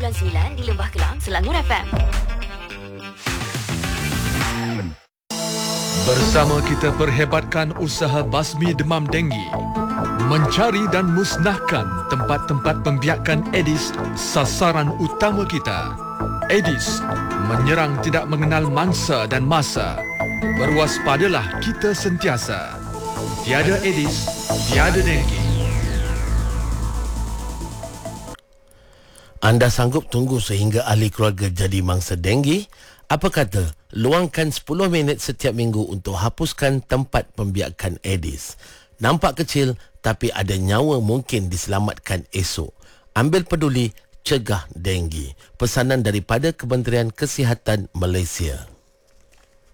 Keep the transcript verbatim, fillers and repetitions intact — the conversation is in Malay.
sembilan sembilan di Lembah Kelang, Selangor F M. Bersama kita perhebatkan usaha basmi demam denggi. Mencari dan musnahkan tempat-tempat pembiakan Aedes, sasaran utama kita. Aedes menyerang tidak mengenal mangsa dan masa. Berwaspadalah kita sentiasa. Tiada Aedes, tiada denggi. Anda sanggup tunggu sehingga ahli keluarga jadi mangsa denggi? Apa kata luangkan sepuluh minit setiap minggu untuk hapuskan tempat pembiakan Aedes. Nampak kecil tapi ada nyawa mungkin diselamatkan esok. Ambil peduli, cegah denggi. Pesanan daripada Kementerian Kesihatan Malaysia.